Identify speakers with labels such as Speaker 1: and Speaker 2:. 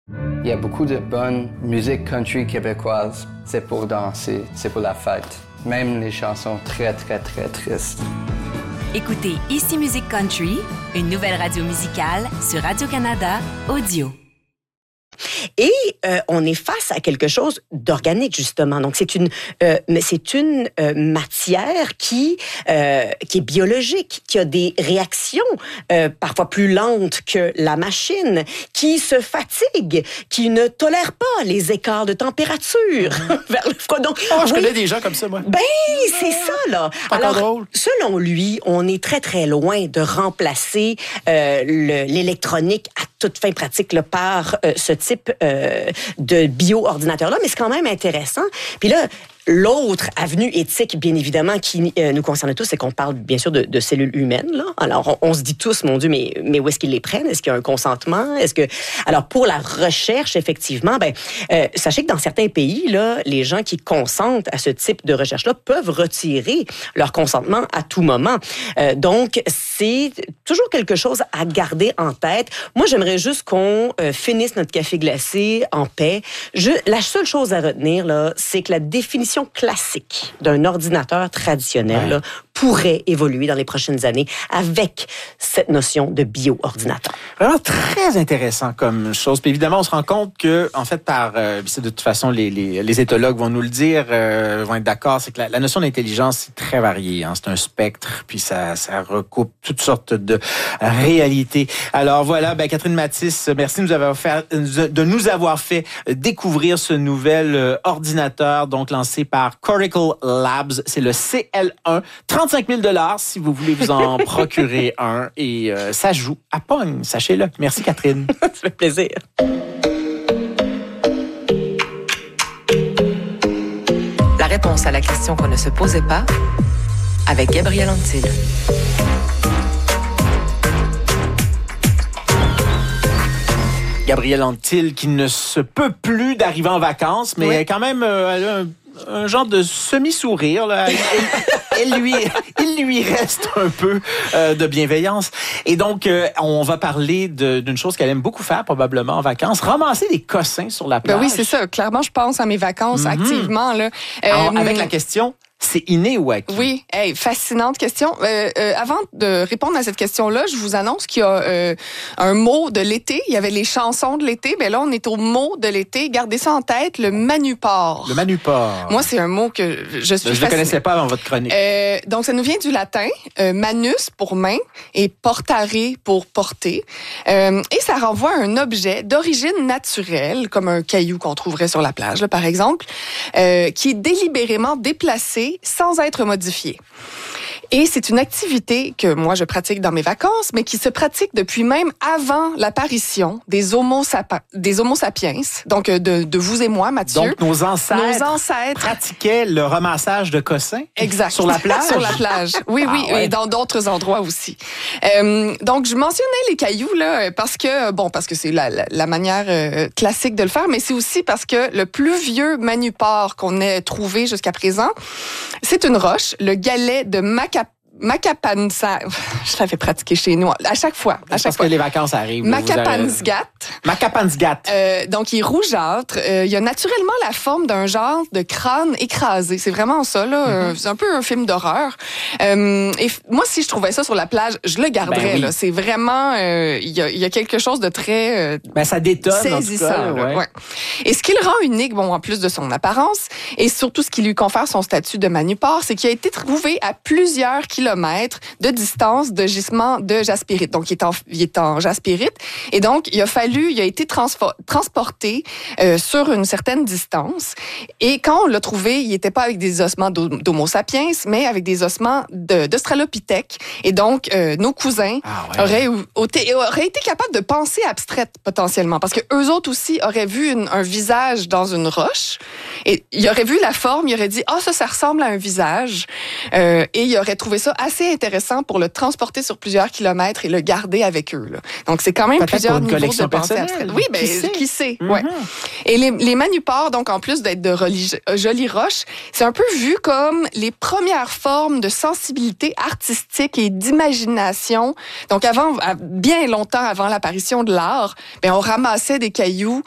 Speaker 1: Il y a beaucoup de bonne musique country québécoise. C'est pour danser, c'est pour la fête. Même les chansons très, très, très tristes.
Speaker 2: Écoutez Ici Musique Country, une nouvelle radio musicale sur Radio-Canada Audio.
Speaker 3: Et on est face à quelque chose d'organique, justement. Donc, c'est une matière qui est biologique, qui a des réactions parfois plus lentes que la machine, qui se fatigue, qui ne tolère pas les écarts de température vers le froid. Donc,
Speaker 4: je connais des gens comme ça, moi.
Speaker 3: Ben, c'est ça, là.
Speaker 4: Alors, drôle.
Speaker 3: Selon lui, on est très, très loin de remplacer l'électronique à toute fin pratique là, par ce type de bio-ordinateur-là, mais c'est quand même intéressant. Puis là, l'autre avenue éthique, bien évidemment, qui nous concerne tous, c'est qu'on parle bien sûr de cellules humaines. Là. Alors, on se dit tous, mon Dieu, mais où est-ce qu'ils les prennent? Est-ce qu'il y a un consentement? Alors, pour la recherche, effectivement, sachez que dans certains pays, là, les gens qui consentent à ce type de recherche-là peuvent retirer leur consentement à tout moment. Donc, c'est toujours quelque chose à garder en tête. Moi, j'aimerais juste qu'on finisse notre café glacé en paix. La seule chose à retenir, là, c'est que la définition classique d'un ordinateur traditionnel là, pourrait évoluer dans les prochaines années avec cette notion de bio-ordinateur.
Speaker 4: Vraiment très intéressant comme chose. Puis évidemment, on se rend compte que, en fait, de toute façon, les éthologues vont nous le dire, vont être d'accord, c'est que la notion d'intelligence, c'est très varié. Hein, c'est un spectre, puis ça recoupe toutes sortes de réalités. Alors voilà, Catherine Mathis, merci de nous avoir fait découvrir ce nouvel ordinateur, donc lancé par Coracle Labs. C'est le CL1. 35 000 $ si vous voulez vous en procurer un. Et ça joue à pogne, sachez-le. Merci, Catherine.
Speaker 3: Ça fait plaisir.
Speaker 5: La réponse à la question qu'on ne se posait pas avec Gabriel Antil.
Speaker 4: Gabrielle Antil qui ne se peut plus d'arriver en vacances, mais quand même, elle a un genre de semi-sourire. Là. Il lui reste un peu de bienveillance. Et donc, on va parler d'une chose qu'elle aime beaucoup faire, probablement en vacances, ramasser des cossins sur la plage.
Speaker 6: Ben oui, c'est ça. Clairement, je pense à mes vacances activement. Là.
Speaker 4: Avec la question... C'est inné ou acquis?
Speaker 6: Oui, fascinante question. Avant de répondre à cette question-là, je vous annonce qu'il y a un mot de l'été. Il y avait les chansons de l'été, mais là, on est au mot de l'été. Gardez ça en tête, le manuport.
Speaker 4: Le manuport.
Speaker 6: Moi, c'est un mot que je suis
Speaker 4: Je ne le connaissais pas avant votre chronique.
Speaker 6: Donc, ça nous vient du latin, manus pour main et portare pour porter. Et ça renvoie à un objet d'origine naturelle, comme un caillou qu'on trouverait sur la plage, là, par exemple, qui est délibérément déplacé sans être modifié. Et c'est une activité que moi, je pratique dans mes vacances, mais qui se pratique depuis même avant l'apparition des Homo sapiens, donc de vous et moi, Mathieu.
Speaker 4: Donc, nos ancêtres pratiquaient le ramassage de cossins
Speaker 6: exact.
Speaker 4: Sur la plage?
Speaker 6: Sur la plage, oui, et dans d'autres endroits aussi. Donc, je mentionnais les cailloux, là, parce que c'est la manière classique de le faire, mais c'est aussi parce que le plus vieux manuport qu'on ait trouvé jusqu'à présent, c'est une roche, le galet de Makapansgat. Je l'avais pratiqué chez nous à chaque fois.
Speaker 4: Parce que les vacances arrivent.
Speaker 6: Makapansgat. Donc, il est rougeâtre. Il a naturellement la forme d'un genre de crâne écrasé. C'est vraiment ça, là. C'est un peu un film d'horreur. Et moi, si je trouvais ça sur la plage, je le garderais. Là. C'est vraiment... Il y a quelque chose de très...
Speaker 4: ça détonne,
Speaker 6: saisissant.
Speaker 4: En tout cas,
Speaker 6: ouais. Et ce qui le rend unique, en plus de son apparence, et surtout ce qui lui confère son statut de manuport, c'est qu'il a été trouvé à plusieurs kilomètres de distance de gisement de jaspérite. Donc, il est en jaspérite. Et donc, il a été transporté sur une certaine distance. Et quand on l'a trouvé, il n'était pas avec des ossements d'Homo sapiens, mais avec des ossements d'Australopithèque. Et donc, nos cousins auraient été capables de penser abstraite, potentiellement. Parce que eux autres aussi auraient vu un visage dans une roche. Et ils auraient vu la forme, ils auraient dit, ça ressemble à un visage. Et ils auraient trouvé ça assez intéressant pour le transporter sur plusieurs kilomètres et le garder avec eux. Là. Donc, c'est quand même
Speaker 4: peut-être
Speaker 6: plusieurs
Speaker 4: pour une
Speaker 6: niveaux de pensée abstraite. Oui, qui sait? Ouais. Et les manuports, donc, en plus d'être de jolies roches, c'est un peu vu comme les premières formes de sensibilité artistique et d'imagination. Donc, bien longtemps avant l'apparition de l'art, on ramassait des cailloux